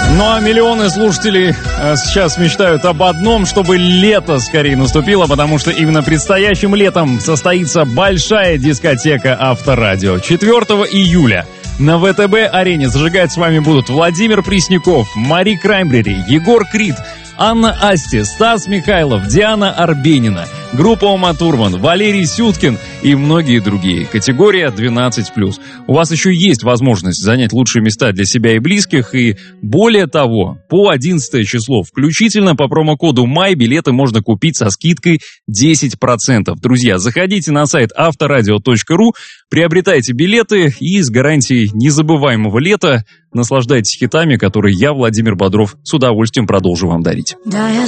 Ну а миллионы слушателей сейчас мечтают об одном, чтобы лето скорее наступило, потому что именно предстоящим летом состоится большая дискотека Авторадио. 4 июля на ВТБ-арене зажигать с вами будут Владимир Пресняков, Мари Краймбрери, Егор Крид, Анна Асти, Стас Михайлов, Диана Арбенина, группа Ума Турман, Валерий Сюткин и многие другие. Категория 12+. У вас еще есть возможность занять лучшие места для себя и близких, и более того, по 11 число включительно по промокоду МАЙ билеты можно купить со скидкой 10%. Друзья, заходите на сайт авторадио.ру, приобретайте билеты и с гарантией незабываемого лета наслаждайтесь хитами, которые я, Владимир Бодров, с удовольствием продолжу вам дарить.